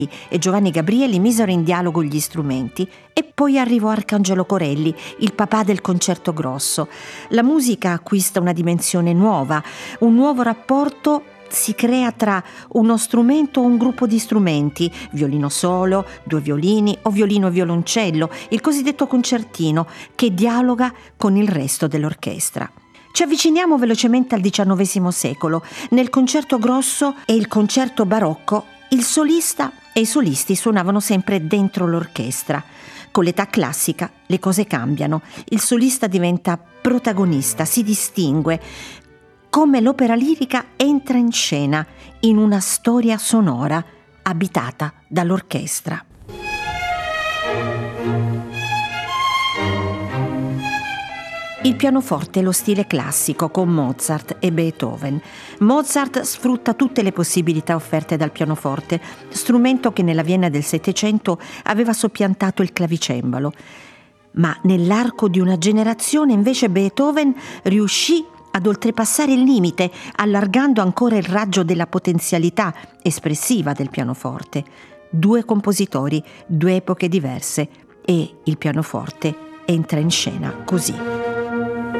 e Giovanni Gabrieli misero in dialogo gli strumenti e poi arrivò Arcangelo Corelli, il papà del concerto grosso. La musica acquista una dimensione nuova, un nuovo rapporto si crea tra uno strumento o un gruppo di strumenti, violino solo, due violini o violino e violoncello, il cosiddetto concertino, che dialoga con il resto dell'orchestra. Ci avviciniamo velocemente al XIX secolo. Nel concerto grosso e il concerto barocco, il solista e i solisti suonavano sempre dentro l'orchestra. Con l'età classica le cose cambiano. Il solista diventa protagonista, si distingue. Come l'opera lirica entra in scena in una storia sonora abitata dall'orchestra. Il pianoforte è lo stile classico con Mozart e Beethoven. Mozart sfrutta tutte le possibilità offerte dal pianoforte, strumento che nella Vienna del Settecento aveva soppiantato il clavicembalo. Ma nell'arco di una generazione invece Beethoven riuscì ad oltrepassare il limite, allargando ancora il raggio della potenzialità espressiva del pianoforte. Due compositori, due epoche diverse, e il pianoforte entra in scena così.